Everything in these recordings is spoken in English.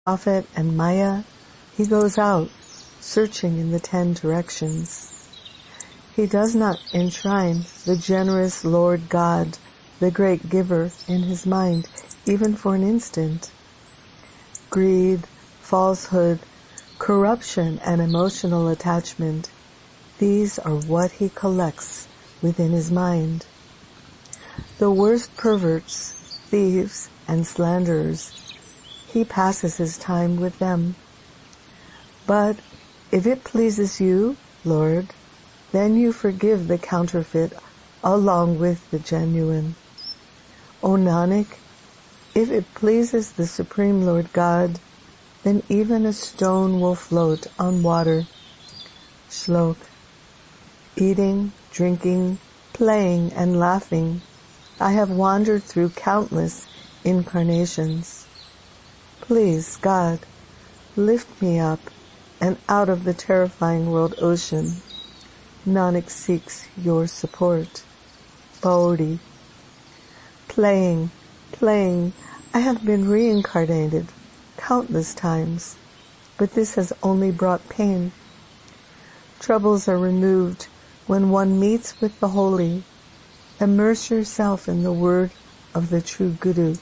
prophet and Maya, he goes out, searching in the 10 directions. He does not enshrine the generous Lord God, the great giver, in his mind, even for an instant. Greed, falsehood, corruption, and emotional attachment, these are what he collects within his mind. The worst perverts, thieves, and slanderers, he passes his time with them. But if it pleases you, Lord, then you forgive the counterfeit along with the genuine. O Nanak, if it pleases the Supreme Lord God, then even a stone will float on water. Shlok. Eating, drinking, playing, and laughing, I have wandered through countless incarnations. Please, God, lift me up and out of the terrifying world ocean. Nanak seeks your support. Bauri. Playing, I have been reincarnated countless times, but this has only brought pain. Troubles are removed when one meets with the holy. Immerse yourself in the word of the true Guru.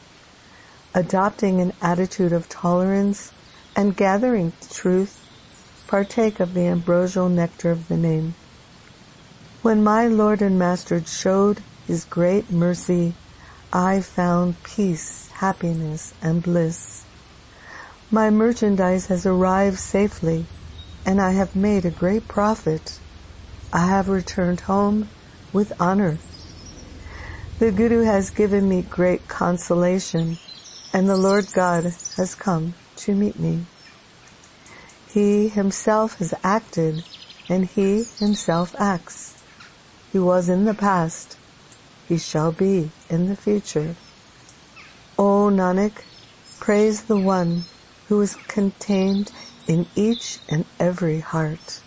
Adopting an attitude of tolerance and gathering truth, partake of the ambrosial nectar of the name. When my Lord and Master showed his great mercy, I found peace, happiness, and bliss. My merchandise has arrived safely, and I have made a great profit. I have returned home with honor. The Guru has given me great consolation, and the Lord God has come to meet me. He himself has acted, and he himself acts. He was in the past. He shall be in the future. O Nanak, praise the one who is contained in each and every heart.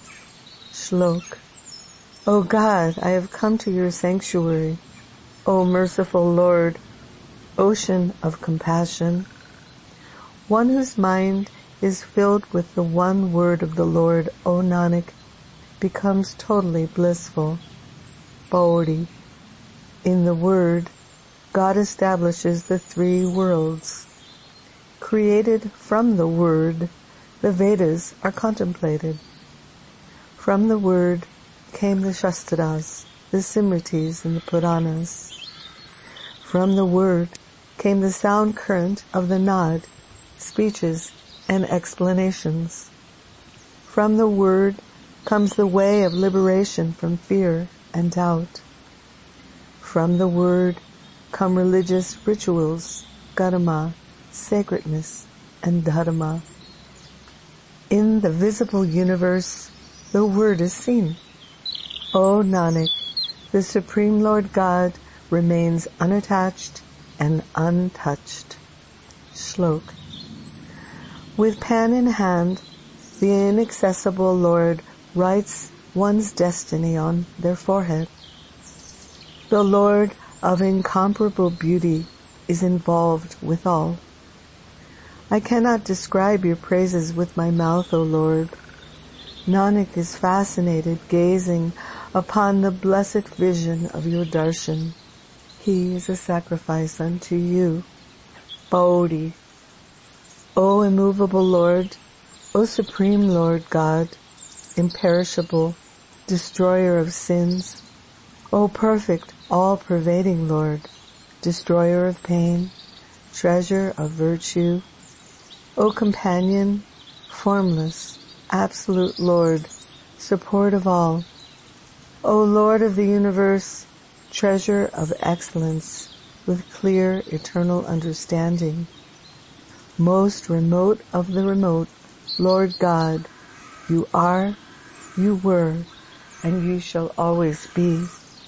Shlok. O God, I have come to your sanctuary. O merciful Lord, ocean of compassion. One whose mind is filled with the one word of the Lord, O Nanak, becomes totally blissful. Bauri. In the word, God establishes the 3 worlds. Created from the word, the Vedas are contemplated. From the word came the Shastras, the Simritis, and the Puranas. From the word came the sound current of the Nad, speeches and explanations. From the word comes the way of liberation from fear and doubt. From the word come religious rituals, karma, sacredness, and dharma. In the visible universe, the word is seen. O Nanak, the Supreme Lord God remains unattached and untouched. Shlok. With pen in hand, the inaccessible Lord writes one's destiny on their forehead. The Lord of incomparable beauty is involved with all. I cannot describe your praises with my mouth, O Lord. Nanak is fascinated, gazing upon the blessed vision of your darshan. He is a sacrifice unto you. Bauri. O immovable Lord, O Supreme Lord God, imperishable, destroyer of sins, O perfect, all-pervading Lord, destroyer of pain, treasure of virtue, O companion, formless, absolute Lord, support of all, O Lord of the universe, treasure of excellence, with clear, eternal understanding, most remote of the remote, Lord God, you are, you were, and you shall always be.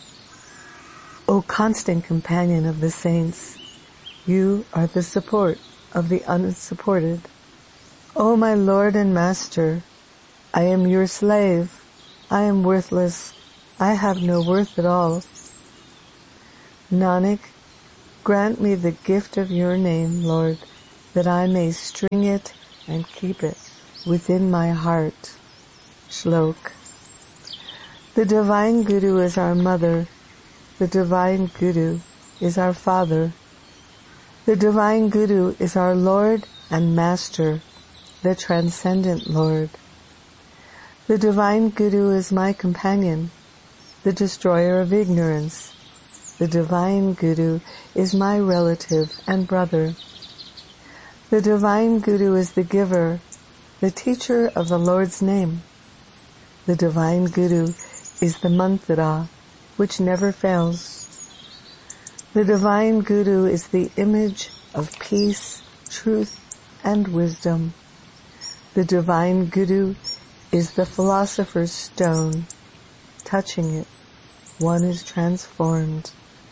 O constant companion of the saints, you are the support of the unsupported. O my Lord and Master, I am your slave. I am worthless. I have no worth at all. Nanak, grant me the gift of your name, Lord, that I may string it and keep it within my heart. Shlok. The Divine Guru is our mother. The Divine Guru is our father. The Divine Guru is our Lord and Master, the Transcendent Lord. The Divine Guru is my companion, the destroyer of ignorance. The Divine Guru is my relative and brother. The Divine Guru is the giver, the teacher of the Lord's name. The Divine Guru is the mantra which never fails. The Divine Guru is the image of peace, truth, and wisdom. The Divine Guru is the philosopher's stone. Touching it, one is transformed.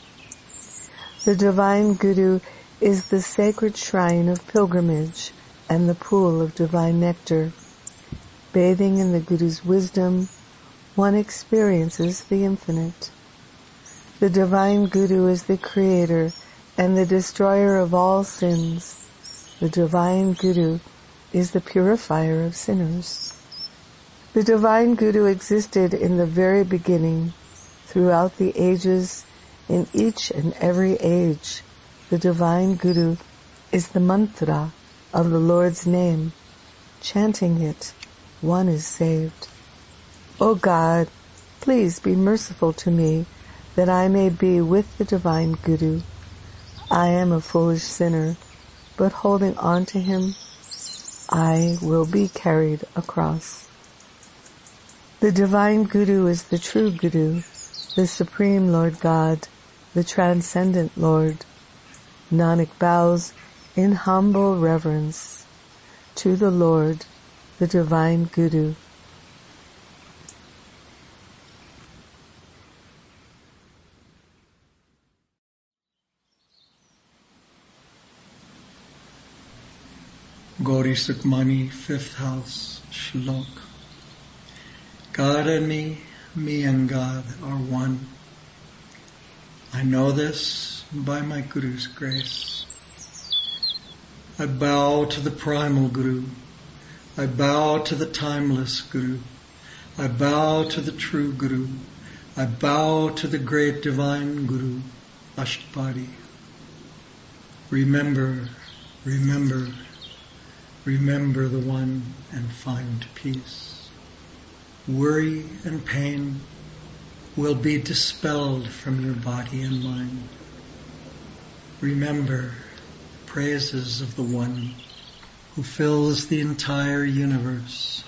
The Divine Guru is the sacred shrine of pilgrimage and the pool of divine nectar. Bathing in the Guru's wisdom, one experiences the infinite. The Divine Guru is the creator and the destroyer of all sins. The Divine Guru is the purifier of sinners. The Divine Guru existed in the very beginning, throughout the ages, in each and every age. The Divine Guru is the mantra of the Lord's name. Chanting it, one is saved. O God, please be merciful to me, that I may be with the Divine Guru. I am a foolish sinner, but holding on to him, I will be carried across. The Divine Guru is the true Guru, the Supreme Lord God, the Transcendent Lord. Nanak bows in humble reverence to the Lord, the Divine Guru. Gauri Sukhmani, 5th house, Shlok. God and me and God are one. I know this by my Guru's grace. I bow to the primal Guru. I bow to the timeless Guru. I bow to the true Guru. I bow to the great divine Guru, Ashtapadi. Remember the one and find peace. Worry and pain will be dispelled from your body and mind. Remember praises of the one who fills the entire universe.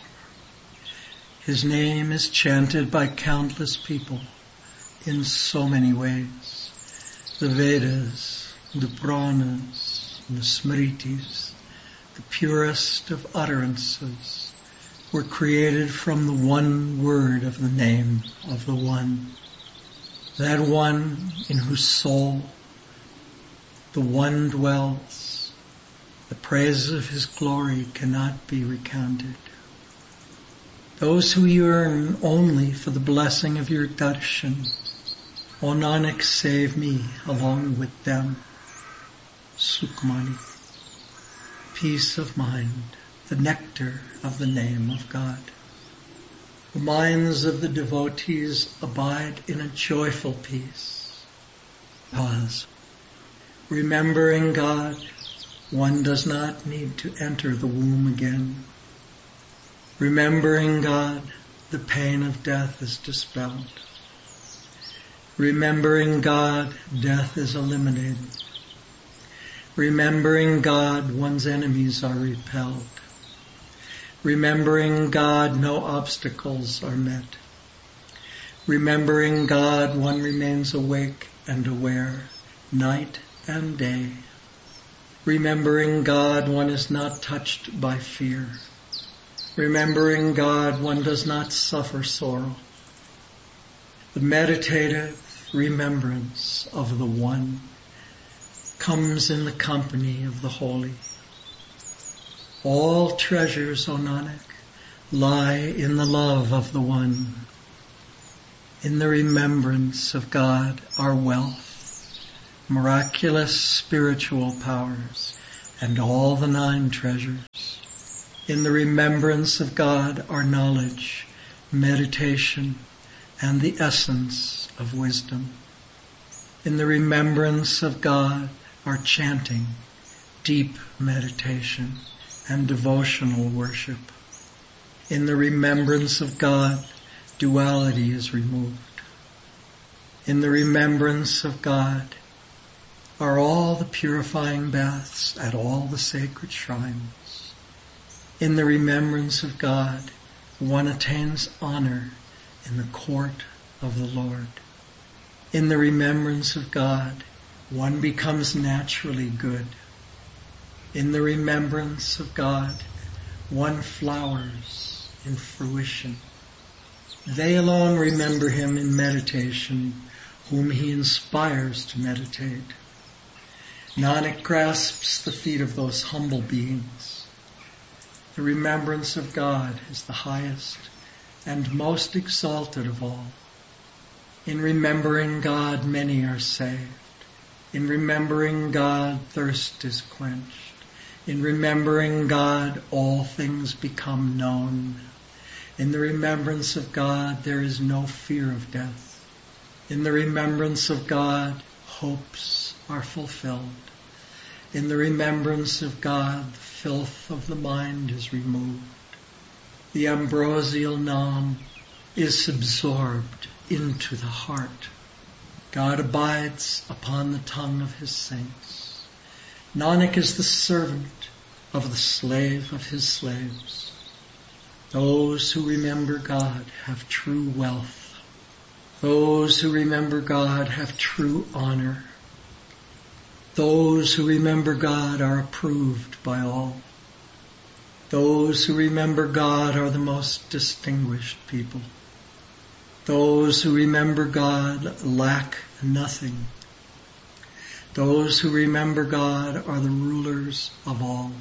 His name is chanted by countless people in so many ways. The Vedas, the Puranas, the Smritis, the purest of utterances, were created from the one word of the name of the One. That One in whose soul the One dwells. The praises of His glory cannot be recounted. Those who yearn only for the blessing of your darshan, O Nanak, save me along with them. Sukhmani, peace of mind, the nectar of the name of God. The minds of the devotees abide in a joyful peace. Pause. Remembering God, one does not need to enter the womb again. Remembering God, the pain of death is dispelled. Remembering God, death is eliminated. Remembering God, one's enemies are repelled. Remembering God, no obstacles are met. Remembering God, one remains awake and aware, night and day. Remembering God, one is not touched by fear. Remembering God, one does not suffer sorrow. The meditative remembrance of the One comes in the company of the holy. All treasures, O Nanak, lie in the love of the One. In the remembrance of God are wealth, miraculous spiritual powers, and all the 9 treasures. In the remembrance of God are knowledge, meditation, and the essence of wisdom. In the remembrance of God are chanting, deep meditation, and devotional worship. In the remembrance of God, duality is removed. In the remembrance of God are all the purifying baths at all the sacred shrines. In the remembrance of God, one attains honor in the court of the Lord. In the remembrance of God, one becomes naturally good. In the remembrance of God, one flowers in fruition. They alone remember him in meditation, whom he inspires to meditate. Nanak grasps the feet of those humble beings. The remembrance of God is the highest and most exalted of all. In remembering God, many are saved. In remembering God, thirst is quenched. In remembering God, all things become known. In the remembrance of God, there is no fear of death. In the remembrance of God, hopes are fulfilled. In the remembrance of God, the filth of the mind is removed. The ambrosial Nam is absorbed into the heart. God abides upon the tongue of his saints. Nanak is the servant of the slave of his slaves. Those who remember God have true wealth. Those who remember God have true honor. Those who remember God are approved by all. Those who remember God are the most distinguished people. Those who remember God lack nothing. Those who remember God are the rulers of all.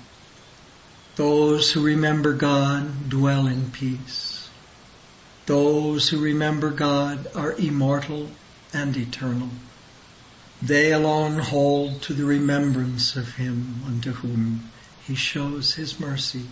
Those who remember God dwell in peace. Those who remember God are immortal and eternal. They alone hold to the remembrance of him unto whom he shows his mercy.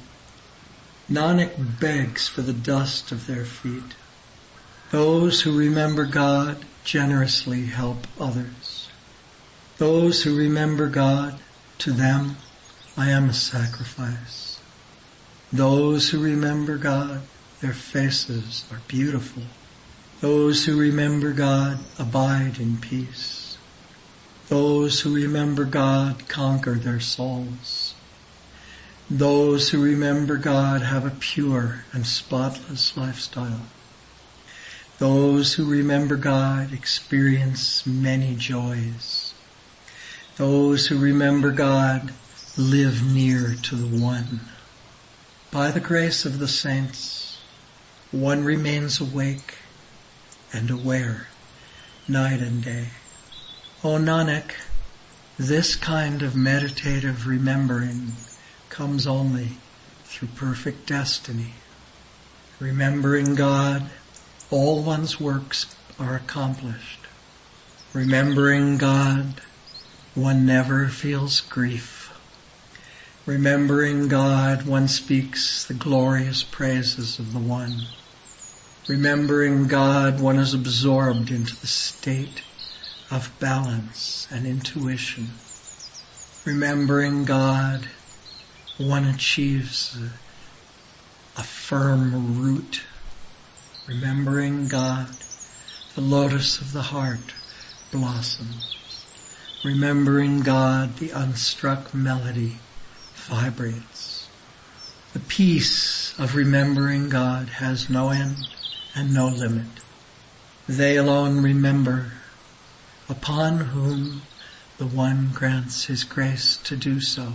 Nanak begs for the dust of their feet. Those who remember God generously help others. Those who remember God, to them I am a sacrifice. Those who remember God, their faces are beautiful. Those who remember God abide in peace. Those who remember God conquer their souls. Those who remember God have a pure and spotless lifestyle. Those who remember God experience many joys. Those who remember God live near to the One. By the grace of the saints, one remains awake and aware night and day. O Nanak, this kind of meditative remembering comes only through perfect destiny. Remembering God, all one's works are accomplished. Remembering God, one never feels grief. Remembering God, one speaks the glorious praises of the One. Remembering God, one is absorbed into the state of balance and intuition. Remembering God, one achieves a firm root. Remembering God, the lotus of the heart blossoms. Remembering God, the unstruck melody vibrates. The peace of remembering God has no end and no limit. They alone remember, upon whom the One grants his grace to do so.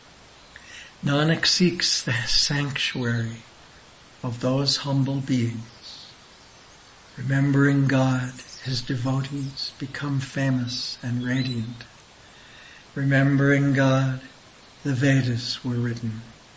Nanak seeks the sanctuary of those humble beings. Remembering God, his devotees become famous and radiant. Remembering God, the Vedas were written.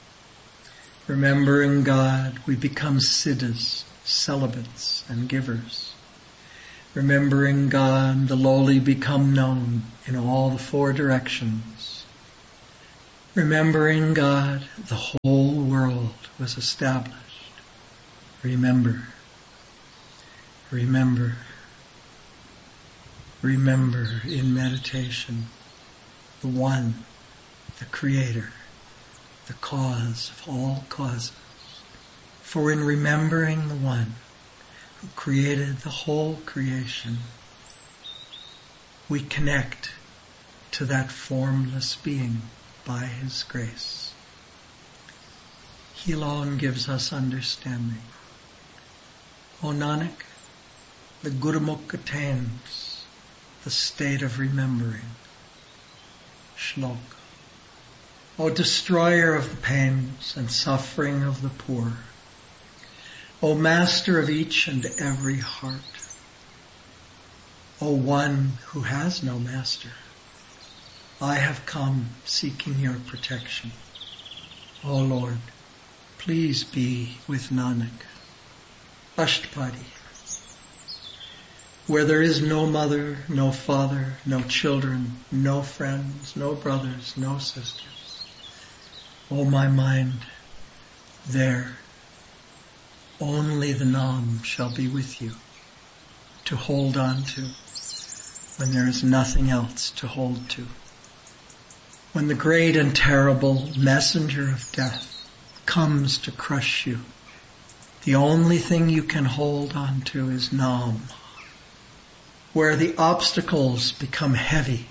Remembering God, we become siddhas, celibates, and givers. Remembering God, the lowly become known in all the 4 directions. Remembering God, the whole world was established. Remember, remember, remember in meditation the One, the Creator, the cause of all causes. For in remembering the One who created the whole creation, we connect to that formless being by His grace. He alone gives us understanding. O Nanak, the Gurmukh attains the state of remembering. Shlok. O destroyer of the pains and suffering of the poor, O master of each and every heart, O one who has no master, I have come seeking your protection. O Lord, please be with Nanak. Ashtapadi. Where there is no mother, no father, no children, no friends, no brothers, no sisters, O my mind, there only the Nam shall be with you, to hold on to, when there is nothing else to hold to. When the great and terrible messenger of death comes to crush you, the only thing you can hold on to is Nam. Where the obstacles become heavy,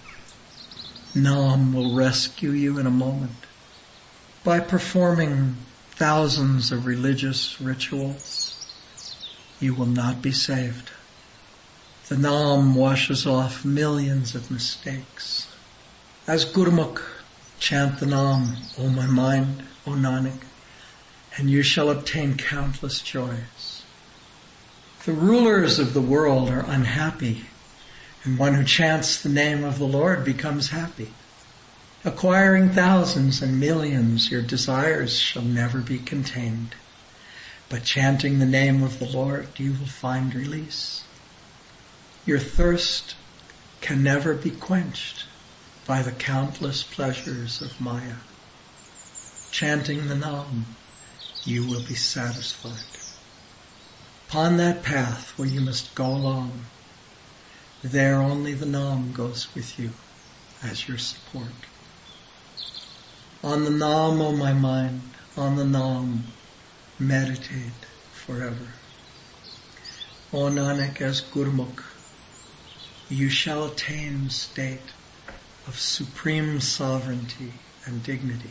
Nam will rescue you in a moment. By performing thousands of religious rituals, you will not be saved. The Nam washes off millions of mistakes. As Gurmukh, chant the Nam, O my mind, O Nanak, and you shall obtain countless joys. The rulers of the world are unhappy, and one who chants the name of the Lord becomes happy. Acquiring thousands and millions, your desires shall never be contained. But chanting the name of the Lord, you will find release. Your thirst can never be quenched by the countless pleasures of Maya. Chanting the Nam, you will be satisfied. Upon that path where you must go along, there only the Nam goes with you as your support. On the Nam, O my mind, on the Nam, meditate forever. O Nanak, as Gurmukh, you shall attain state of supreme sovereignty and dignity.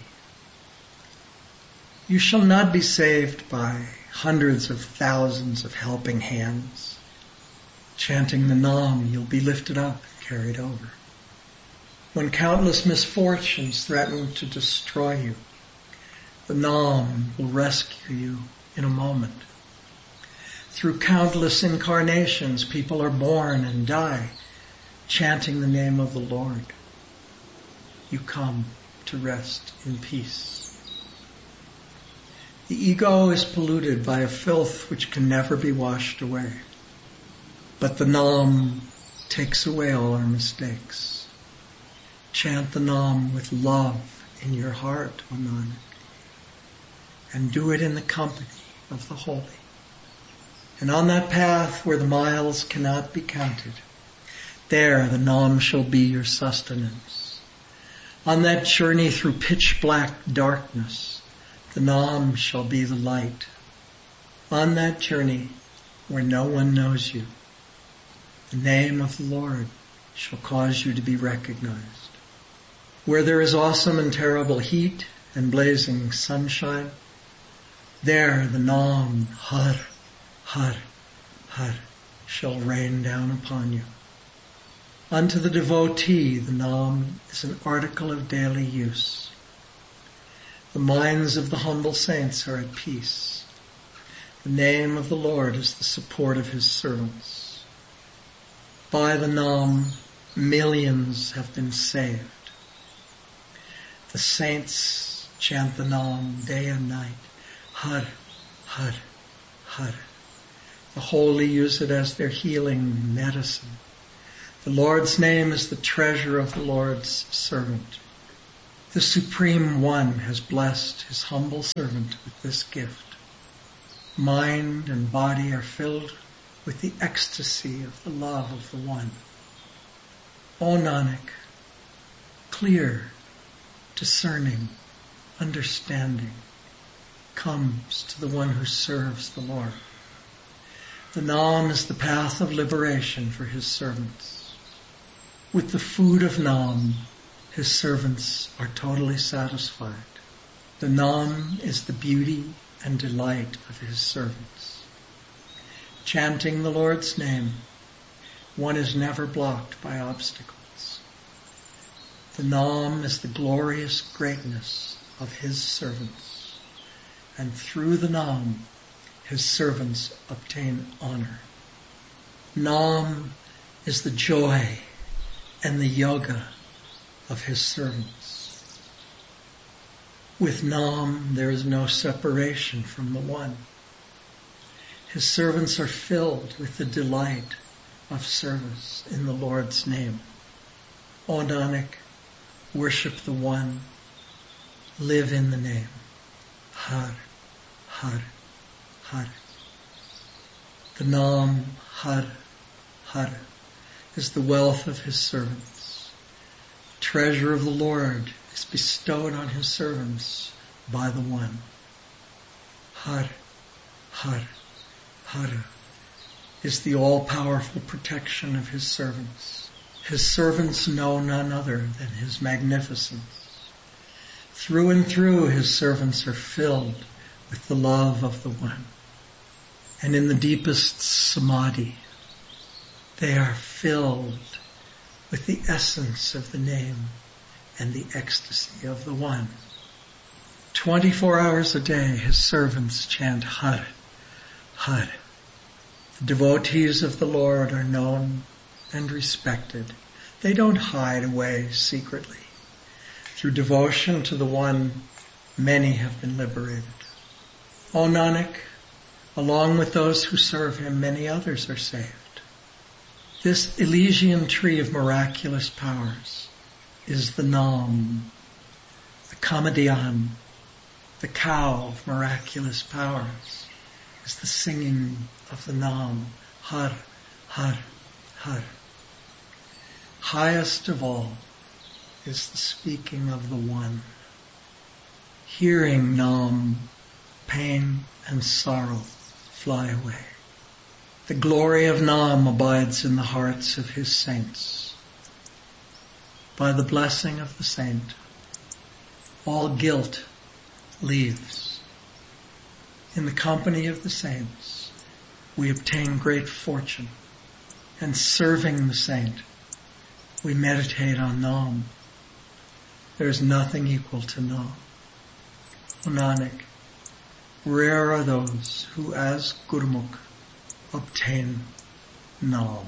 You shall not be saved by hundreds of thousands of helping hands. Chanting the Nam, you'll be lifted up, carried over. When countless misfortunes threaten to destroy you, the Nam will rescue you in a moment. Through countless incarnations, people are born and die, chanting the name of the Lord. You come to rest in peace. The ego is polluted by a filth which can never be washed away. But the Nam takes away all our mistakes. Chant the Nam with love in your heart, O Nanak, and do it in the company of the holy. And on that path where the miles cannot be counted, there the Nam shall be your sustenance. On that journey through pitch black darkness, the Nam shall be the light. On that journey where no one knows you, the name of the Lord shall cause you to be recognized. Where there is awesome and terrible heat and blazing sunshine, there the Nam, Har, Har, Har, shall rain down upon you. Unto the devotee, the Nam is an article of daily use. The minds of the humble saints are at peace. The name of the Lord is the support of His servants. By the Nam, millions have been saved. The saints chant the Nam day and night. Har, Har, Har. The holy use it as their healing medicine. The Lord's name is the treasure of the Lord's servant. The Supreme One has blessed his humble servant with this gift. Mind and body are filled with the ecstasy of the love of the One. O Nanak, clear, discerning, understanding comes to the one who serves the Lord. The Naam is the path of liberation for his servants. With the food of Naam, his servants are totally satisfied. The Naam is the beauty and delight of his servants. Chanting the Lord's name, one is never blocked by obstacles. The Naam is the glorious greatness of his servants, and through the Naam, his servants obtain honor. Naam is the joy and the yoga of his servants. With Naam, there is no separation from the One. His servants are filled with the delight of service in the Lord's name. O Nanak, worship the One, live in the name. Har, Har, Har. The Naam, Har, Har, is the wealth of his servants. The treasure of the Lord is bestowed on his servants by the One. Har, Har, Har is the all-powerful protection of his servants. His servants know none other than his magnificence. Through and through, his servants are filled with the love of the One. And in the deepest samadhi, they are filled with the essence of the name and the ecstasy of the One. 24 hours a day, his servants chant Har, Har. The devotees of the Lord are known and respected. They don't hide away secretly. Through devotion to the One, many have been liberated. O Nanak, along with those who serve him, many others are saved. This Elysian tree of miraculous powers is the Naam, the Kamadian, the cow of miraculous powers, is the singing of the Naam, Har, Har, Har. Highest of all is the speaking of the One. Hearing Naam, pain and sorrow fly away. The glory of Naam abides in the hearts of his saints. By the blessing of the saint, all guilt leaves. In the company of the saints, we obtain great fortune, and serving the saint, we meditate on Naam. There is nothing equal to Naam. O Nanak, rare are those who as Gurmukh obtain Naam.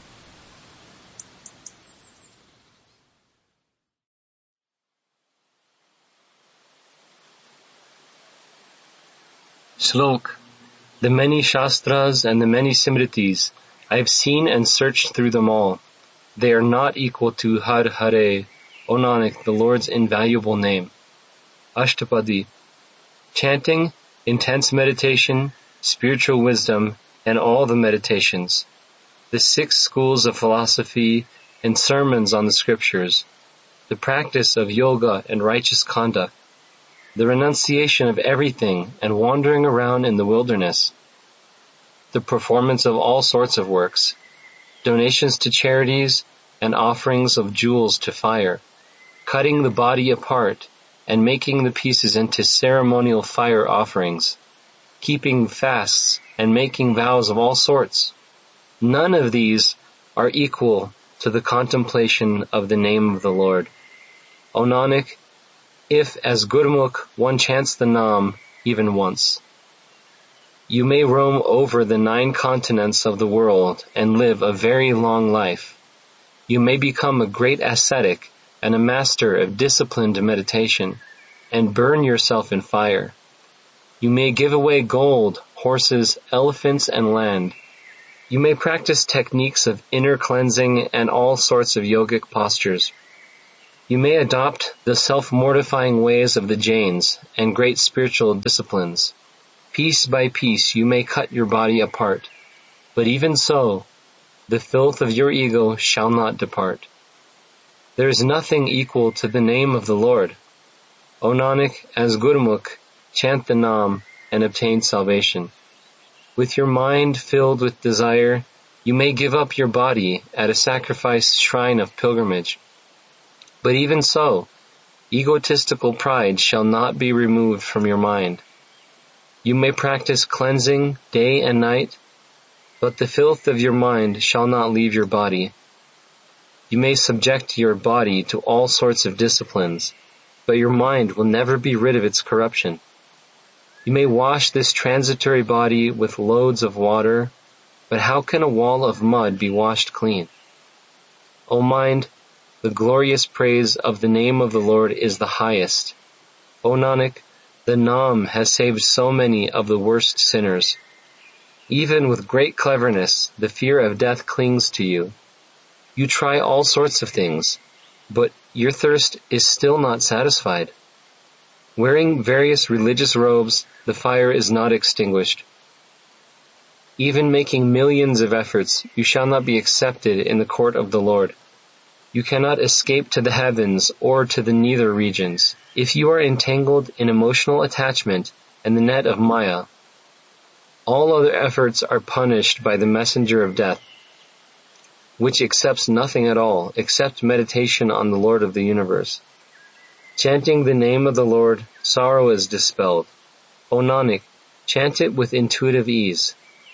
Shlok. The many Shastras and the many Simritis, I have seen and searched through them all. They are not equal to Har Hare, O Nanak, the Lord's invaluable name. Ashtapadi. Chanting, intense meditation, spiritual wisdom, and all the meditations. The 6 schools of philosophy and sermons on the scriptures. The practice of yoga and righteous conduct. The renunciation of everything and wandering around in the wilderness, the performance of all sorts of works, donations to charities and offerings of jewels to fire, cutting the body apart and making the pieces into ceremonial fire offerings, keeping fasts and making vows of all sorts. None of these are equal to the contemplation of the name of the Lord. O Nanak, if, as Gurmukh, one chants the Naam even once, you may roam over the 9 continents of the world and live a very long life. You may become a great ascetic and a master of disciplined meditation, and burn yourself in fire. You may give away gold, horses, elephants, and land. You may practice techniques of inner cleansing and all sorts of yogic postures. You may adopt the self-mortifying ways of the Jains and great spiritual disciplines. Piece by piece you may cut your body apart, but even so, the filth of your ego shall not depart. There is nothing equal to the name of the Lord. O Nanak, as Gurmukh, chant the Naam and obtain salvation. With your mind filled with desire, you may give up your body at a sacrificed shrine of pilgrimage. But even so, egotistical pride shall not be removed from your mind. You may practice cleansing day and night, but the filth of your mind shall not leave your body. You may subject your body to all sorts of disciplines, but your mind will never be rid of its corruption. You may wash this transitory body with loads of water, but how can a wall of mud be washed clean? O mind, the glorious praise of the name of the Lord is the highest. O Nanak, the Naam has saved so many of the worst sinners. Even with great cleverness, the fear of death clings to you. You try all sorts of things, but your thirst is still not satisfied. Wearing various religious robes, the fire is not extinguished. Even making millions of efforts, you shall not be accepted in the court of the Lord. You cannot escape to the heavens or to the nether regions. If you are entangled in emotional attachment and the net of Maya, all other efforts are punished by the messenger of death, which accepts nothing at all except meditation on the Lord of the universe. Chanting the name of the Lord, sorrow is dispelled. O Nanak, chant it with intuitive ease.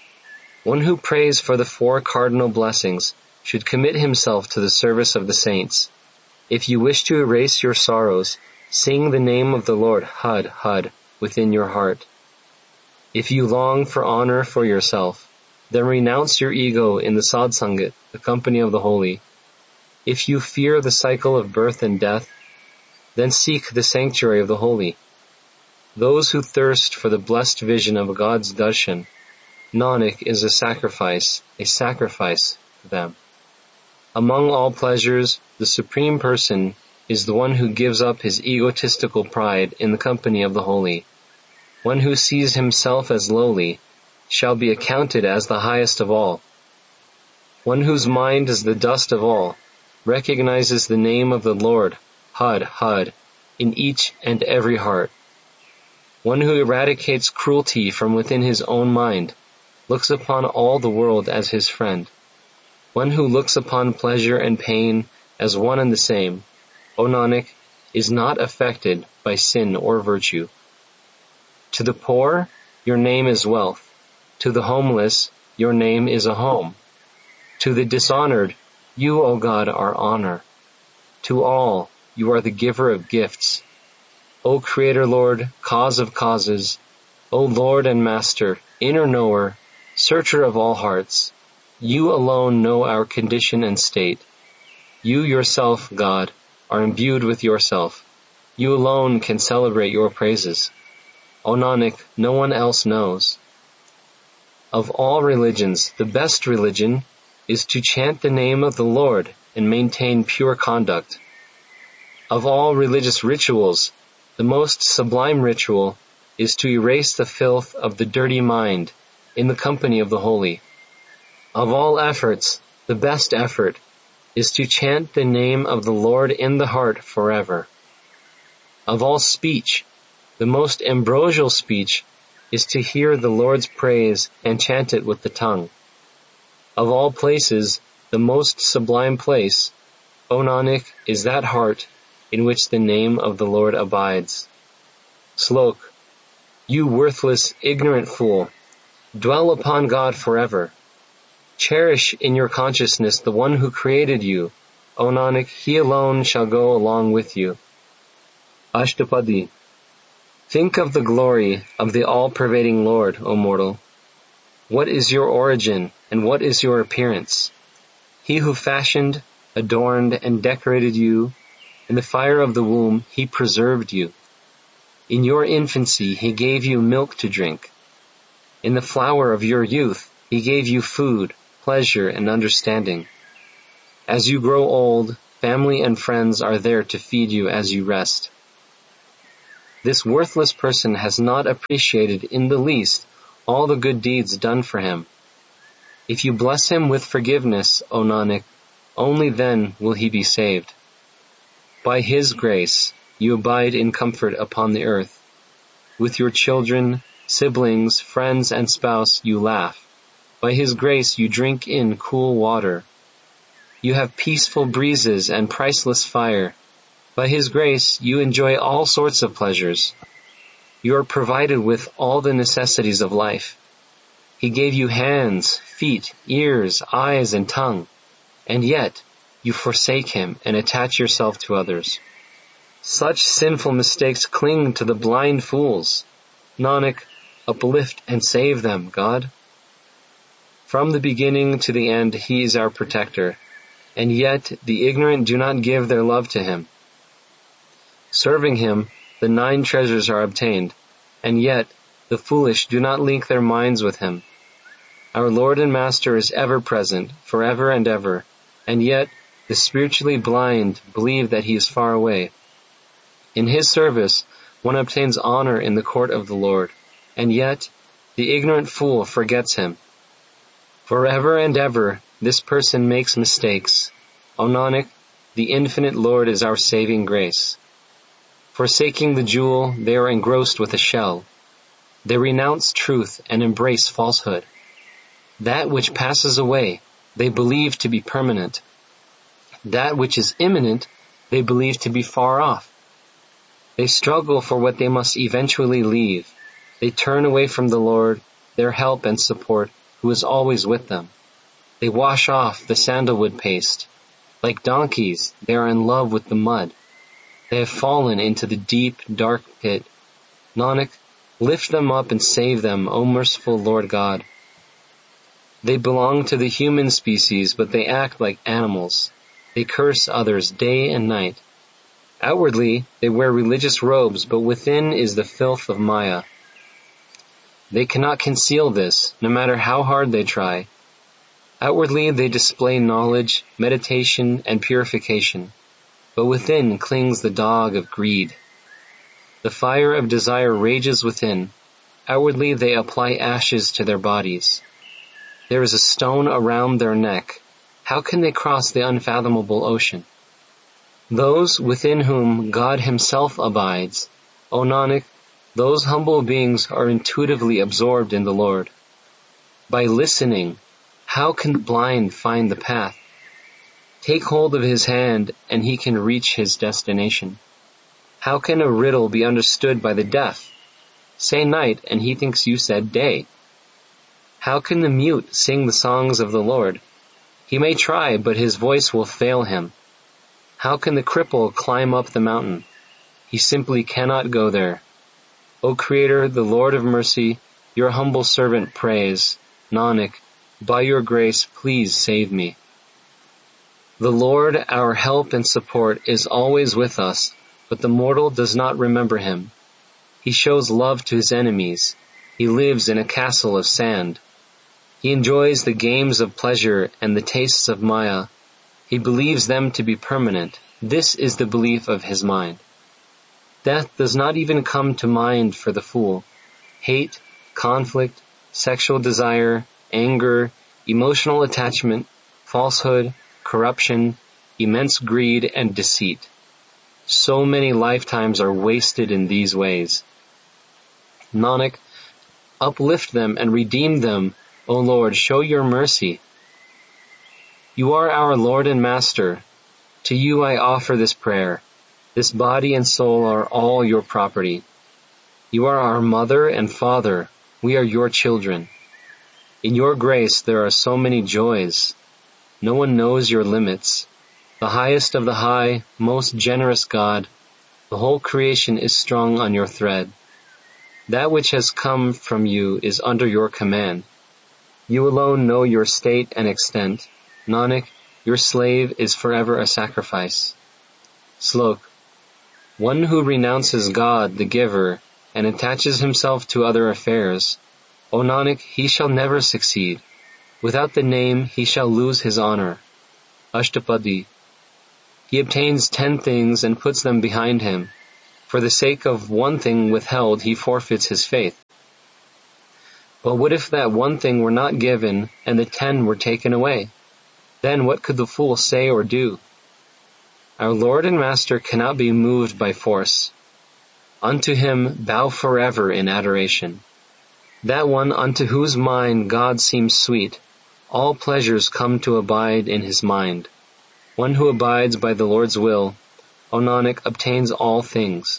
One who prays for the 4 cardinal blessings should commit himself to the service of the saints. If you wish to erase your sorrows, sing the name of the Lord, Had, Had, within your heart. If you long for honor for yourself, then renounce your ego in the sadsangat, the company of the holy. If you fear the cycle of birth and death, then seek the sanctuary of the holy. Those who thirst for the blessed vision of God's darshan, Nanak is a sacrifice to them. Among all pleasures, the Supreme Person is the one who gives up his egotistical pride in the company of the holy. One who sees himself as lowly shall be accounted as the highest of all. One whose mind is the dust of all recognizes the name of the Lord, Had, Had, in each and every heart. One who eradicates cruelty from within his own mind looks upon all the world as his friend. One who looks upon pleasure and pain as one and the same, O Nanak, is not affected by sin or virtue. To the poor, your name is wealth. To the homeless, your name is a home. To the dishonored, you, O God, are honor. To all, you are the giver of gifts. O Creator Lord, cause of causes, O Lord and Master, inner knower, searcher of all hearts, you alone know our condition and state. You yourself, God, are imbued with yourself. You alone can celebrate your praises. O Nanak, no one else knows. Of all religions, the best religion is to chant the name of the Lord and maintain pure conduct. Of all religious rituals, the most sublime ritual is to erase the filth of the dirty mind in the company of the holy. Of all efforts, the best effort is to chant the name of the Lord in the heart forever. Of all speech, the most ambrosial speech is to hear the Lord's praise and chant it with the tongue. Of all places, the most sublime place, O Nanak, is that heart in which the name of the Lord abides. Slok. You worthless, ignorant fool, dwell upon God forever. Cherish in your consciousness the one who created you. O Nanak, he alone shall go along with you. Ashtapadi. Think of the glory of the all-pervading Lord, O mortal. What is your origin and what is your appearance? He who fashioned, adorned, and decorated you, in the fire of the womb he preserved you. In your infancy he gave you milk to drink. In the flower of your youth he gave you food, pleasure, and understanding. As you grow old, Family and friends are there to feed you as you rest. This worthless person has not appreciated in the least all the good deeds done for him. If you bless him with forgiveness, O Nanak, only then will he be saved. By his grace, you abide in comfort upon the earth. With your children, siblings, friends, and spouse you laugh. By his grace you drink in cool water. You have peaceful breezes and priceless fire. By his grace you enjoy all sorts of pleasures. You are provided with all the necessities of life. He gave you hands, feet, ears, eyes, and tongue, and yet you forsake him and attach yourself to others. Such sinful mistakes cling to the blind fools. Nanak, uplift and save them, God. From the beginning to the end he is our protector, and yet the ignorant do not give their love to him. Serving him, the 9 treasures are obtained, and yet the foolish do not link their minds with him. Our Lord and Master is ever present, forever and ever, and yet the spiritually blind believe that he is far away. In his service, one obtains honor in the court of the Lord, and yet the ignorant fool forgets him. Forever and ever, this person makes mistakes. O Nanak, the infinite Lord is our saving grace. Forsaking the jewel, they are engrossed with a shell. They renounce truth and embrace falsehood. That which passes away, they believe to be permanent. That which is imminent, they believe to be far off. They struggle for what they must eventually leave. They turn away from the Lord, their help and support, who is always with them. They wash off the sandalwood paste. Like donkeys, they are in love with the mud. They have fallen into the deep, dark pit. Nanak, lift them up and save them, O merciful Lord God. They belong to the human species, but they act like animals. They curse others day and night. Outwardly, they wear religious robes, but within is the filth of Maya. They cannot conceal this, no matter how hard they try. Outwardly, they display knowledge, meditation, and purification, but within clings the dog of greed. The fire of desire rages within. Outwardly, they apply ashes to their bodies. There is a stone around their neck. How can they cross the unfathomable ocean? Those within whom God himself abides, O Nanak, those humble beings are intuitively absorbed in the Lord. By listening, how can the blind find the path? Take hold of his hand and he can reach his destination. How can a riddle be understood by the deaf? Say night and he thinks you said day. How can the mute sing the songs of the Lord? He may try, but his voice will fail him. How can the cripple climb up the mountain? He simply cannot go there. O Creator, the Lord of mercy, your humble servant prays. Nanak, by your grace, please save me. The Lord, our help and support, is always with us, but the mortal does not remember him. He shows love to his enemies. He lives in a castle of sand. He enjoys the games of pleasure and the tastes of Maya. He believes them to be permanent. This is the belief of his mind. Death does not even come to mind for the fool. Hate, conflict, sexual desire, anger, emotional attachment, falsehood, corruption, immense greed, and deceit. So many lifetimes are wasted in these ways. Nanak, uplift them and redeem them, O Lord, show your mercy. You are our Lord and Master. To you I offer this prayer. This body and soul are all your property. You are our mother and father. We are your children. In your grace there are so many joys. No one knows your limits. The highest of the high, most generous God, the whole creation is strung on your thread. That which has come from you is under your command. You alone know your state and extent. Nanak, your slave is forever a sacrifice. Slok. One who renounces God, the giver, and attaches himself to other affairs, O Nanak, he shall never succeed. Without the name, he shall lose his honor. Ashtapadi. He obtains 10 things and puts them behind him. For the sake of one thing withheld, he forfeits his faith. But what if that one thing were not given and the 10 were taken away? Then what could the fool say or do? Our Lord and Master cannot be moved by force. Unto him bow forever in adoration. That one unto whose mind God seems sweet, all pleasures come to abide in his mind. One who abides by the Lord's will, O Nanak, obtains all things.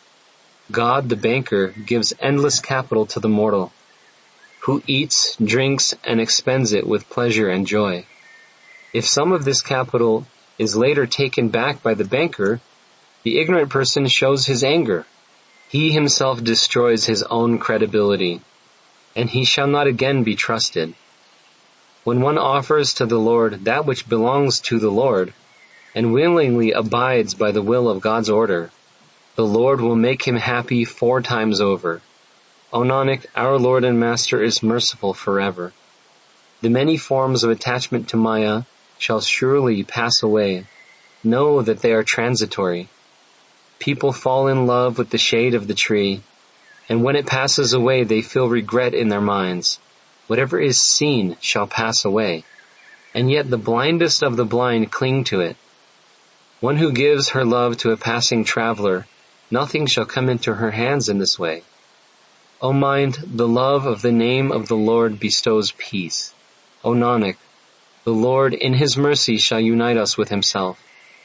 God the banker gives endless capital to the mortal, who eats, drinks, and expends it with pleasure and joy. If some of this capital is later taken back by the banker, the ignorant person shows his anger. He himself destroys his own credibility, and he shall not again be trusted. When one offers to the Lord that which belongs to the Lord, and willingly abides by the will of God's order, the Lord will make him happy 4 times over. O Nanak, our Lord and Master is merciful forever. The many forms of attachment to Maya shall surely pass away. Know that they are transitory. People fall in love with the shade of the tree, and when it passes away they feel regret in their minds. Whatever is seen shall pass away, and yet the blindest of the blind cling to it. One who gives her love to a passing traveler, nothing shall come into her hands in this way. O mind, the love of the name of the Lord bestows peace. O Nanak, the Lord in his mercy shall unite us with himself.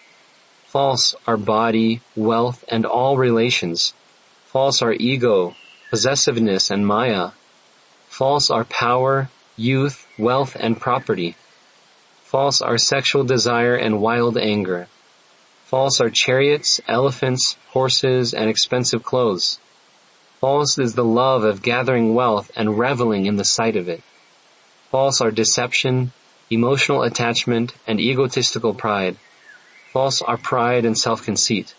False are body, wealth, and all relations. False are ego, possessiveness, and Maya. False are power, youth, wealth, and property. False are sexual desire and wild anger. False are chariots, elephants, horses, and expensive clothes. False is the love of gathering wealth and reveling in the sight of it. False are deception, emotional attachment, and egotistical pride. False are pride and self-conceit.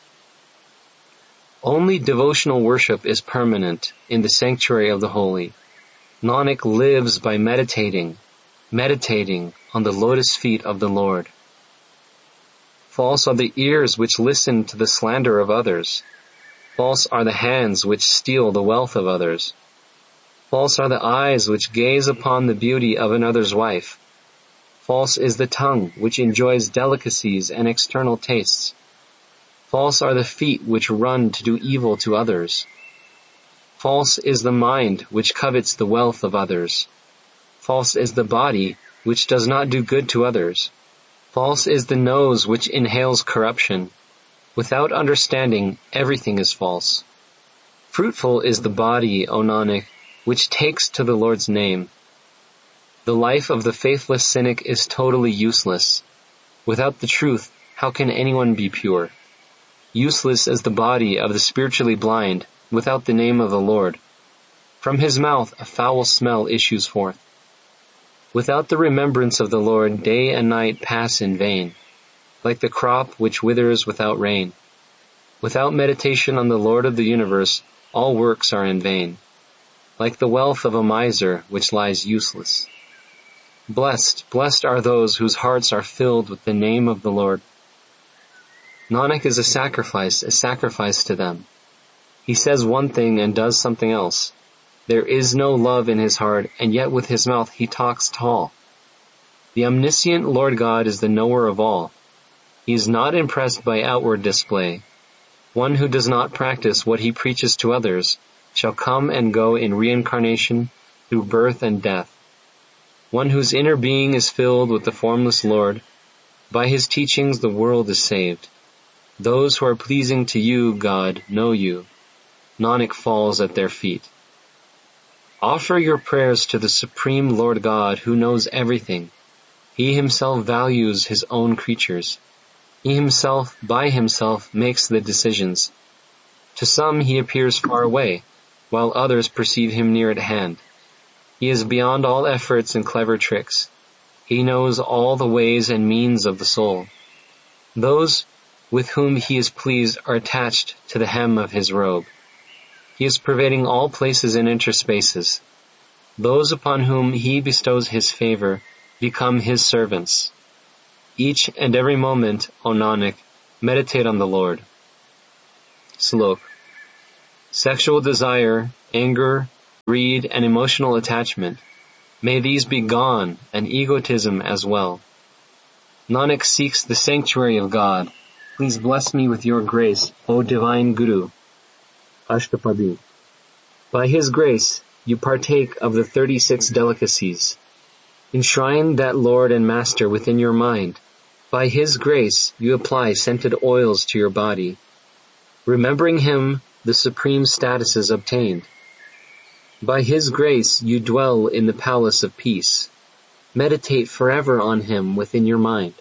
Only devotional worship is permanent in the sanctuary of the holy. Nanak lives by meditating on the lotus feet of the Lord. False are the ears which listen to the slander of others. False are the hands which steal the wealth of others. False are the eyes which gaze upon the beauty of another's wife. False is the tongue which enjoys delicacies and external tastes. False are the feet which run to do evil to others. False is the mind which covets the wealth of others. False is the body which does not do good to others. False is the nose which inhales corruption. Without understanding, everything is false. Fruitful is the body, O Nanak, which takes to the Lord's name. The life of the faithless cynic is totally useless. Without the truth, how can anyone be pure? Useless is the body of the spiritually blind, without the name of the Lord. From his mouth a foul smell issues forth. Without the remembrance of the Lord, day and night pass in vain, like the crop which withers without rain. Without meditation on the Lord of the universe, all works are in vain, like the wealth of a miser which lies useless. Blessed are those whose hearts are filled with the name of the Lord. Nanak is a sacrifice to them. He says one thing and does something else. There is no love in his heart, and yet with his mouth he talks tall. The omniscient Lord God is the knower of all. He is not impressed by outward display. One who does not practice what he preaches to others shall come and go in reincarnation through birth and death. One whose inner being is filled with the formless Lord, by his teachings the world is saved. Those who are pleasing to you, God, know you. Nanak falls at their feet. Offer your prayers to the Supreme Lord God who knows everything. He himself values his own creatures. He himself, by himself, makes the decisions. To some he appears far away, while others perceive him near at hand. He is beyond all efforts and clever tricks. He knows all the ways and means of the soul. Those with whom he is pleased are attached to the hem of his robe. He is pervading all places and interspaces. Those upon whom he bestows his favor become his servants. Each and every moment, O Nanak, meditate on the Lord. Slok. Sexual desire, anger, greed, and emotional attachment, may these be gone, and egotism as well. Nanak seeks the sanctuary of God. Please bless me with your grace, O Divine Guru. Ashtapadi. By His grace, you partake of the 36 delicacies. Enshrine that Lord and Master within your mind. By His grace, you apply scented oils to your body. Remembering Him, the supreme status is obtained. By His grace, you dwell in the palace of peace. Meditate forever on Him within your mind.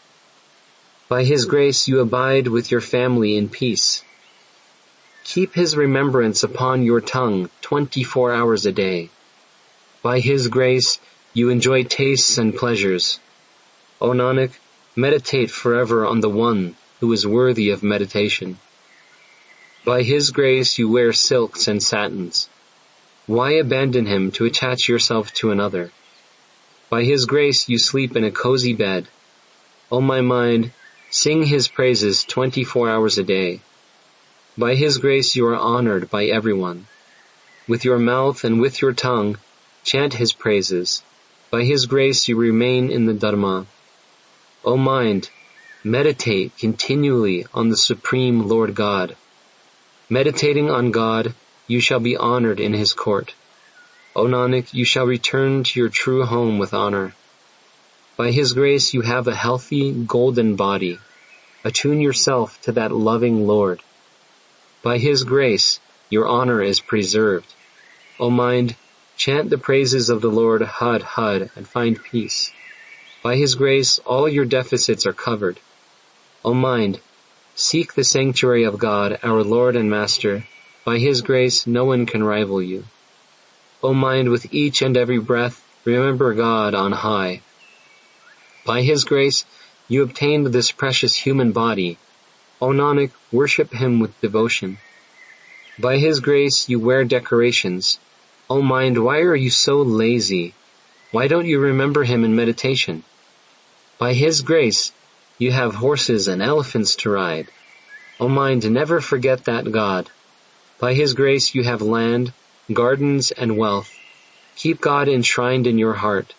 By His grace, you abide with your family in peace. Keep His remembrance upon your tongue 24 hours a day. By His grace, you enjoy tastes and pleasures. O Nanak, meditate forever on the One who is worthy of meditation. By His grace, you wear silks and satins. Why abandon Him to attach yourself to another? By His grace, you sleep in a cozy bed. O my mind, sing His praises 24 hours a day. By His grace, you are honored by everyone. With your mouth and with your tongue, chant His praises. By His grace, you remain in the Dharma. O mind, meditate continually on the Supreme Lord God. Meditating on God, you shall be honored in His court. O Nanak, you shall return to your true home with honor. By His grace, you have a healthy, golden body. Attune yourself to that loving Lord. By His grace, your honor is preserved. O mind, chant the praises of the Lord Had Had and find peace. By His grace, all your deficits are covered. O mind, seek the sanctuary of God, our Lord and Master. By His grace, no one can rival you. O mind, with each and every breath, remember God on high. By His grace, you obtained this precious human body. O Nanak, worship Him with devotion. By His grace, you wear decorations. O mind, why are you so lazy? Why don't you remember Him in meditation? By His grace, you have horses and elephants to ride. O mind, never forget that God. By His grace, you have land, gardens, and wealth. Keep God enshrined in your heart.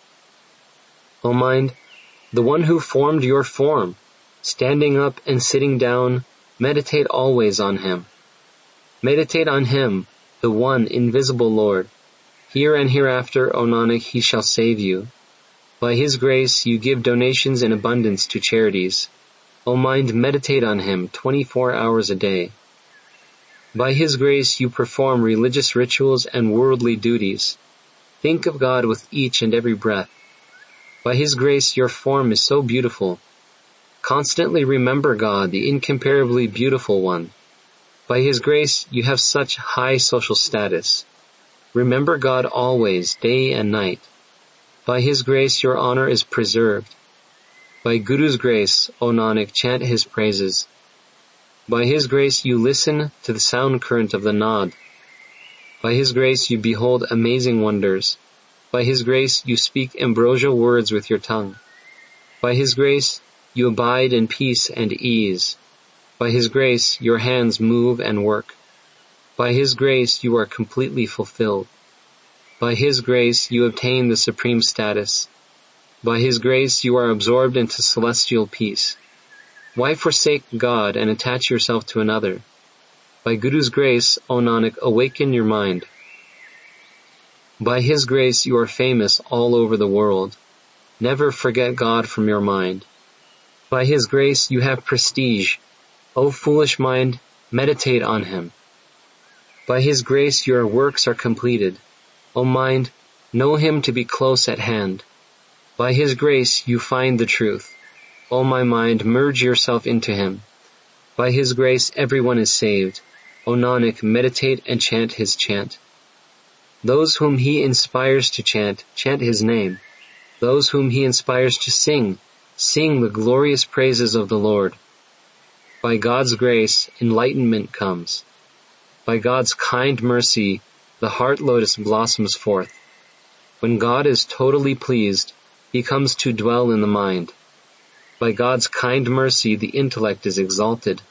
O mind, the One who formed your form, standing up and sitting down, meditate always on Him. Meditate on Him, the one invisible Lord. Here and hereafter, O Nanak, He shall save you. By His grace, you give donations in abundance to charities. O mind, meditate on Him 24 hours a day. By His grace, you perform religious rituals and worldly duties. Think of God with each and every breath. By His grace, your form is so beautiful. Constantly remember God, the incomparably beautiful One. By His grace, you have such high social status. Remember God always, day and night. By His grace, your honor is preserved. By Guru's grace, O Nanak, chant His praises. By His grace, you listen to the sound current of the Naad. By His grace, you behold amazing wonders. By His grace, you speak ambrosial words with your tongue. By His grace, you abide in peace and ease. By His grace, your hands move and work. By His grace, you are completely fulfilled. By His grace, you obtain the supreme status. By His grace, you are absorbed into celestial peace. Why forsake God and attach yourself to another? By Guru's grace, O Nanak, awaken your mind. By His grace, you are famous all over the world. Never forget God from your mind. By His grace, you have prestige. O foolish mind, meditate on Him. By His grace, your works are completed. O mind, know Him to be close at hand. By His grace, you find the truth. O my mind, merge yourself into Him. By His grace, everyone is saved. O Nanak, meditate and chant His chant. Those whom He inspires to chant, chant His name. Those whom He inspires to sing, sing the glorious praises of the Lord. By God's grace, enlightenment comes. By God's kind mercy, the heart lotus blossoms forth. When God is totally pleased, He comes to dwell in the mind. By God's kind mercy the intellect is exalted.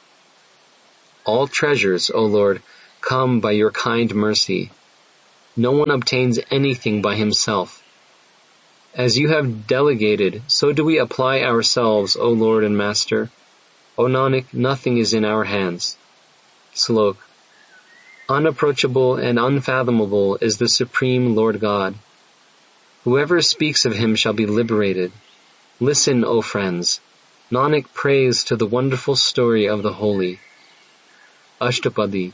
All treasures, O Lord, come by your kind mercy. No one obtains anything by himself. As you have delegated, so do we apply ourselves, O Lord and Master. O Nanak, nothing is in our hands. Slok. Unapproachable and unfathomable is the Supreme Lord God. Whoever speaks of him shall be liberated. Listen, O friends. Nanak prays to the wonderful story of the holy. Ashtapadi.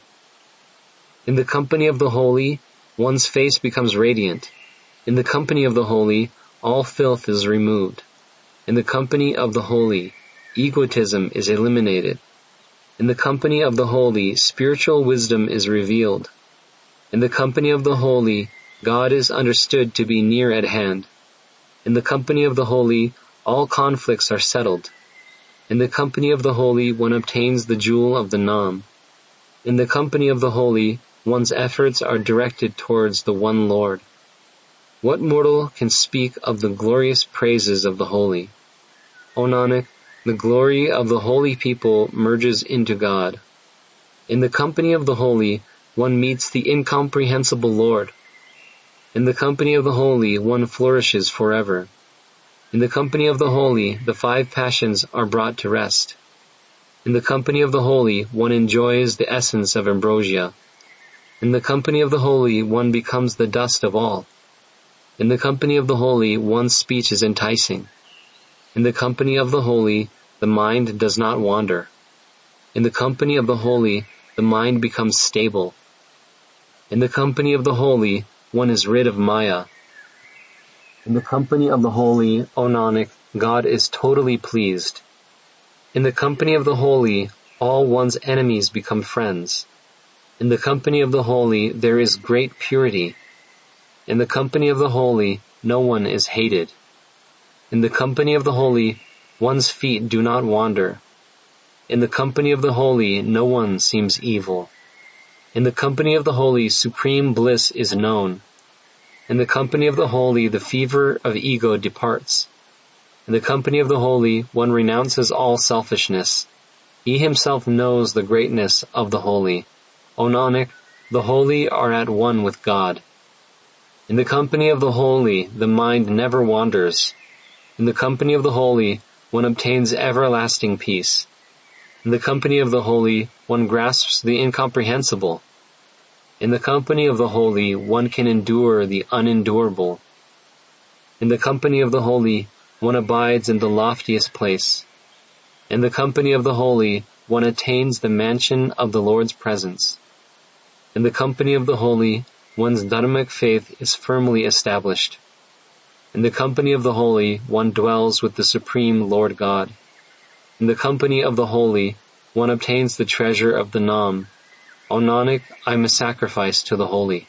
In the company of the holy, one's face becomes radiant. In the company of the holy, all filth is removed. In the company of the holy, egotism is eliminated. In the company of the holy, spiritual wisdom is revealed. In the company of the holy, God is understood to be near at hand. In the company of the holy, all conflicts are settled. In the company of the holy, one obtains the jewel of the Nam. In the company of the holy, one's efforts are directed towards the one Lord. What mortal can speak of the glorious praises of the holy? O Nanak, the glory of the holy people merges into God. In the company of the holy, one meets the incomprehensible Lord. In the company of the holy, one flourishes forever. In the company of the holy, the 5 passions are brought to rest. In the company of the holy, one enjoys the essence of ambrosia. In the company of the holy, one becomes the dust of all. In the company of the holy, one's speech is enticing. In the company of the holy, the mind does not wander. In the company of the holy, the mind becomes stable. In the company of the holy, one is rid of Maya. In the company of the holy, O Nanak, God is totally pleased. In the company of the holy, all one's enemies become friends. In the company of the holy, there is great purity. In the company of the holy, no one is hated. In the company of the holy, one's feet do not wander. In the company of the holy, no one seems evil. In the company of the holy, supreme bliss is known. In the company of the holy, the fever of ego departs. In the company of the holy, one renounces all selfishness. He himself knows the greatness of the holy. O Nanak, the holy are at one with God. In the company of the holy, the mind never wanders. In the company of the holy, one obtains everlasting peace. In the company of the holy, one grasps the incomprehensible. In the company of the holy, one can endure the unendurable. In the company of the holy, one abides in the loftiest place. In the company of the holy, one attains the mansion of the Lord's presence. In the company of the holy, one's dharmic faith is firmly established. In the company of the holy, one dwells with the Supreme Lord God. In the company of the holy, one obtains the treasure of the Nam. O Nanak, I am a sacrifice to the holy.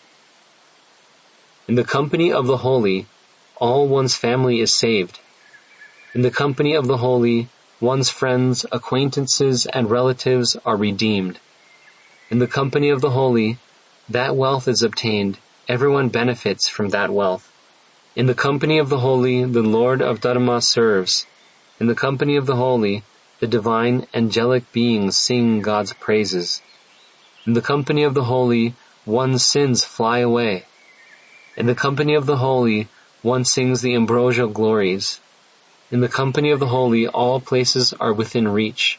In the company of the holy, all one's family is saved. In the company of the holy, one's friends, acquaintances, and relatives are redeemed. In the company of the holy, that wealth is obtained. Everyone benefits from that wealth. In the company of the holy, the Lord of Dharma serves. In the company of the holy, the divine angelic beings sing God's praises. In the company of the holy, one's sins fly away. In the company of the holy, one sings the ambrosial glories. In the company of the holy, all places are within reach.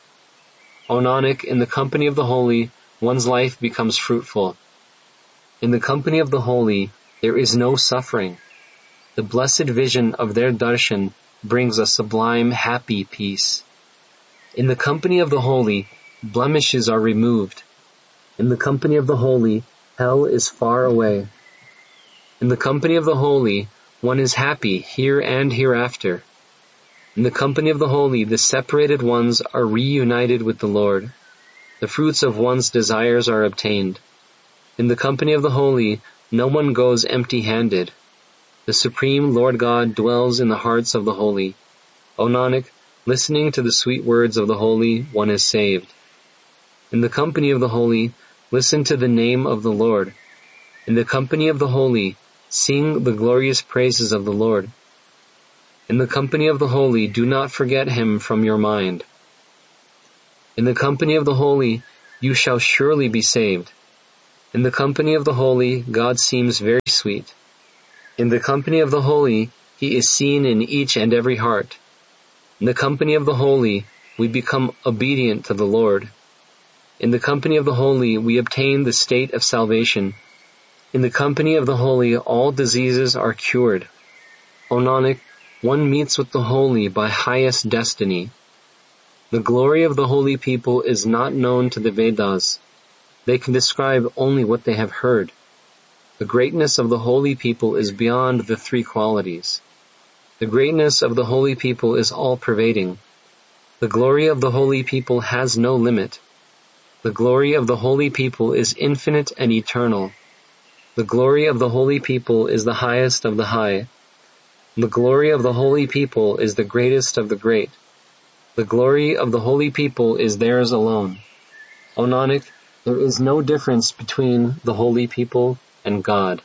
O Nanak, in the company of the holy, one's life becomes fruitful. In the company of the holy, there is no suffering. The blessed vision of their darshan brings a sublime, happy peace. In the company of the holy, blemishes are removed. In the company of the holy, hell is far away. In the company of the holy, one is happy here and hereafter. In the company of the holy, the separated ones are reunited with the Lord. The fruits of one's desires are obtained. In the company of the holy, no one goes empty-handed. The Supreme Lord God dwells in the hearts of the holy. O Nanak, listening to the sweet words of the holy, one is saved. In the company of the holy, listen to the name of the Lord. In the company of the holy, sing the glorious praises of the Lord. In the company of the holy, do not forget him from your mind. In the company of the holy, you shall surely be saved. In the company of the holy, God seems very sweet. In the company of the holy, he is seen in each and every heart. In the company of the holy, we become obedient to the Lord. In the company of the holy, we obtain the state of salvation. In the company of the holy, all diseases are cured. O Nanak, one meets with the holy by highest destiny. The glory of the holy people is not known to the Vedas. They can describe only what they have heard. The greatness of the holy people is beyond the three qualities. The greatness of the holy people is all-pervading. The glory of the holy people has no limit. The glory of the holy people is infinite and eternal. The glory of the holy people is the highest of the high. The glory of the holy people is the greatest of the great. The glory of the holy people is theirs alone. O Nanak, there is no difference between the holy people and God.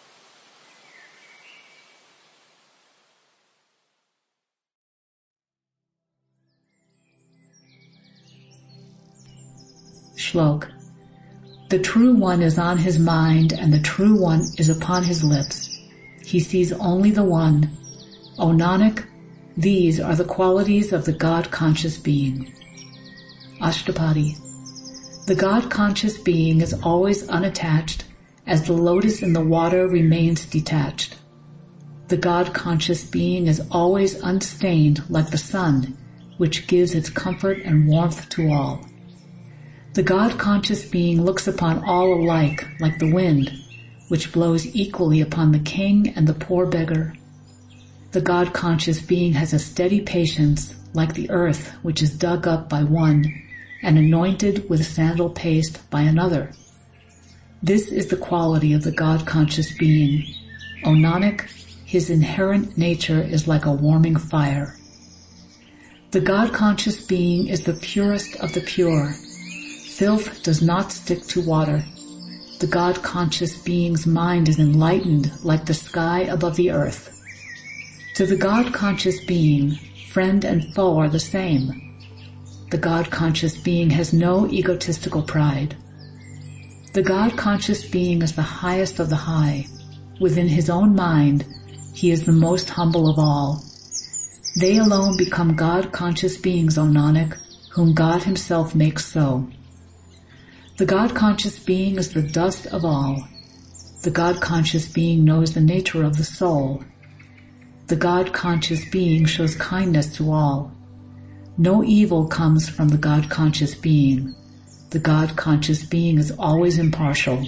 Shlok. The True One is on his mind, and the True One is upon his lips. He sees only the One. O Nanak, these are the qualities of the God-conscious being. Ashtapadi. The God-conscious being is always unattached, as the lotus in the water remains detached. The God-conscious being is always unstained like the sun, which gives its comfort and warmth to all. The God-conscious being looks upon all alike, like the wind, which blows equally upon the king and the poor beggar. The God-conscious being has a steady patience, like the earth, which is dug up by one and anointed with sandal paste by another. This is the quality of the God-conscious being. O Nanak, his inherent nature is like a warming fire. The God-conscious being is the purest of the pure. Filth does not stick to water. The God-conscious being's mind is enlightened like the sky above the earth. To the God-conscious being, friend and foe are the same. The God-conscious being has no egotistical pride. The God-conscious being is the highest of the high. Within his own mind, he is the most humble of all. They alone become God-conscious beings, O Nanak, whom God himself makes so. The God-conscious being is the dust of all. The God-conscious being knows the nature of the soul. The God-conscious being shows kindness to all. No evil comes from the God-conscious being. The God-conscious being is always impartial.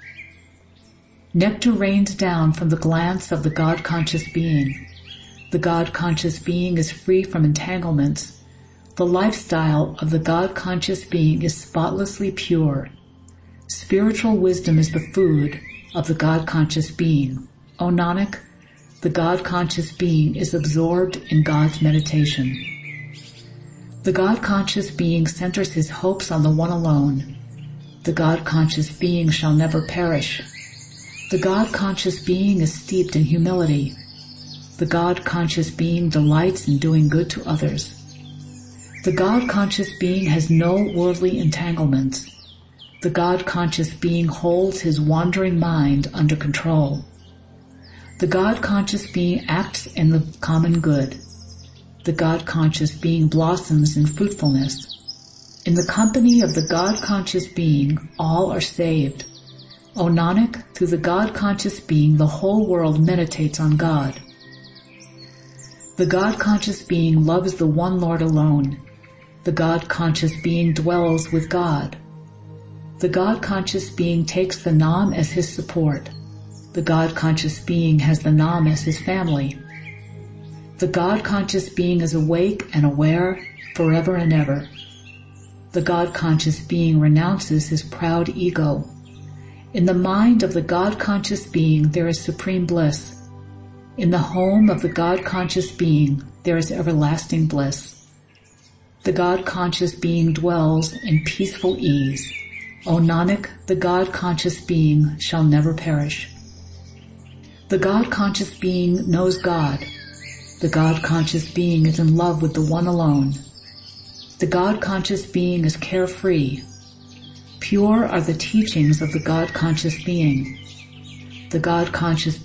Nectar rains down from the glance of the God-conscious being. The God-conscious being is free from entanglements. The lifestyle of the God-conscious being is spotlessly pure. Spiritual wisdom is the food of the God-conscious being. O Nanak, the God-conscious being is absorbed in God's meditation. The God-conscious being centers his hopes on the One alone. The God-conscious being shall never perish. The God-conscious being is steeped in humility. The God-conscious being delights in doing good to others. The God-conscious being has no worldly entanglements. The God-conscious being holds his wandering mind under control. The God-conscious being acts in the common good. The God-conscious being blossoms in fruitfulness. In the company of the God-conscious being, all are saved. O Nanak, through the God-conscious being, the whole world meditates on God. The God-conscious being loves the one Lord alone. The God-conscious being dwells with God. The God-conscious being takes the Nam as his support. The God-conscious being has the Nam as his family. The God-conscious being is awake and aware forever and ever. The God-conscious being renounces his proud ego. In the mind of the God-conscious being there is supreme bliss. In the home of the God-conscious being there is everlasting bliss. The God-conscious being dwells in peaceful ease. O Nanak, the God-conscious being shall never perish. The God-conscious being knows God. The God-conscious being is in love with the one alone. The God-conscious being is carefree. Pure are the teachings of the God-conscious being. The God-conscious